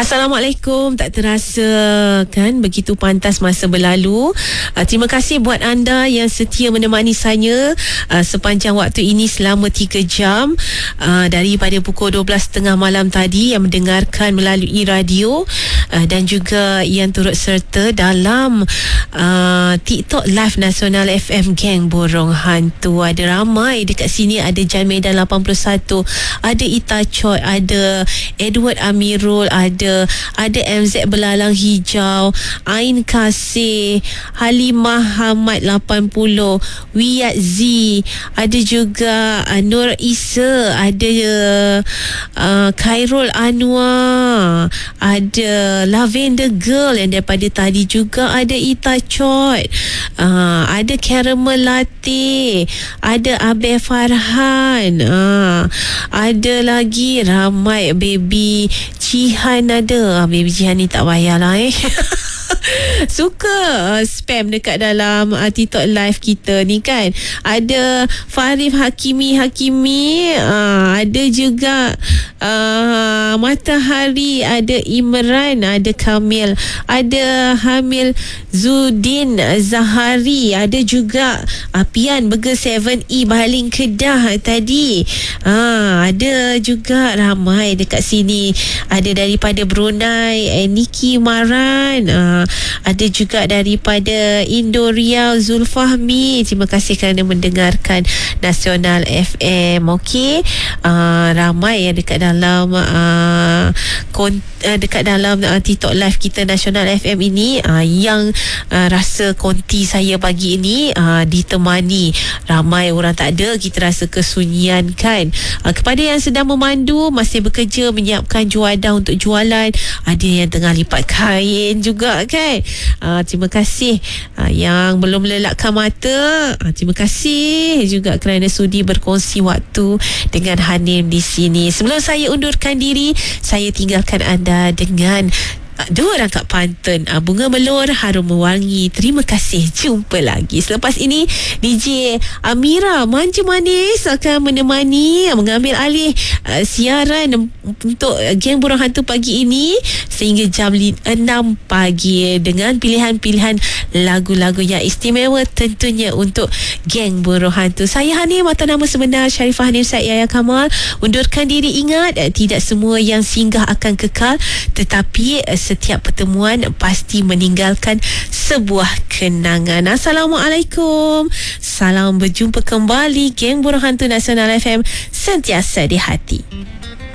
Assalamualaikum. Tak terasa kan begitu pantas masa berlalu. Terima kasih buat anda yang setia menemani saya sepanjang waktu ini selama 3 jam daripada pukul 12.30 malam tadi, yang mendengarkan melalui radio dan juga yang turut serta dalam TikTok Live Nasional FM Geng Borong Hantu. Ada ramai dekat sini. Ada Jan Medan 81, ada Ita Choi, ada Edward Amirul, ada MZ Belalang Hijau, Ain Kasih, Halimah Hamad 80, Wiyat Z, ada juga Nur Isa, ada Khairul Anwar, ada Lavender Girl yang daripada tadi juga, ada Ita Choi, ada Caramel Latte, ada Abel Farhan, ada lagi ramai. Baby Jihan ada. Baby Jihan ni tak payahlah suka spam dekat dalam TikTok live kita ni kan. Ada Farif Hakimi, ada juga Matahari, ada Imran, ada Kamil, ada Hamil Zudin Zahari, ada juga Pian Burger 7E Baling Kedah tadi. Ada juga ramai dekat sini. Ada daripada Brunei, Niki Maran, ada juga daripada Indo Riau, Zulfahmi. Terima kasih kerana mendengarkan Nasional FM. Okey, ramai yang dekat dalam TikTok live kita Nasional FM ini yang rasa konti saya pagi ini ditemani ramai orang. Tak ada, kita rasa kesunyian kan. Kepada yang sedang memandu, masih bekerja menyiapkan juadah untuk jualan, ada yang tengah lipat kain juga kan. Terima kasih yang belum melelakkan mata. Terima kasih juga kerana sudi berkongsi waktu dengan Hanim di sini. Sebelum saya undurkan diri, saya tinggalkan anda dengan dua rangkap pantun Bunga Melur Harum Mewangi. Terima kasih. Jumpa lagi. Selepas ini DJ Amira Manja Manis akan menemani, mengambil alih siaran untuk Geng Borong Hantu pagi ini sehingga jam 6 pagi dengan pilihan-pilihan lagu-lagu yang istimewa tentunya untuk Geng Borong Hantu. Saya Hanim atau nama sebenar Sharifah Hanim Said Yahya Kamal. Undurkan diri. Ingat, tidak semua yang singgah akan kekal, tetapi setiap pertemuan pasti meninggalkan sebuah kenangan. Assalamualaikum. Salam berjumpa kembali. Geng Borong Hantu Nasional FM, sentiasa di hati.